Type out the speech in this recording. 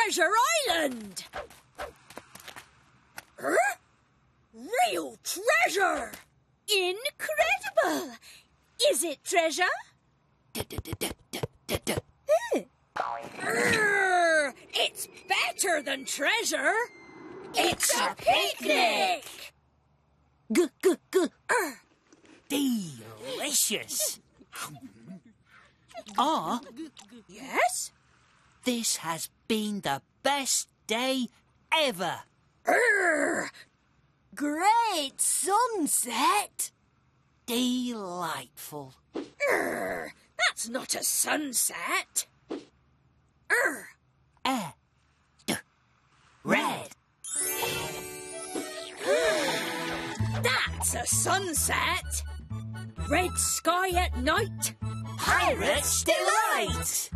Treasure Island! Real treasure! Incredible! Is it treasure? It's better than treasure! It's a picnic! Delicious! Yes? This has been the best day ever. Great sunset! Delightful. That's not a sunset. Red. That's a sunset. Red sky at night. Pirates Delight!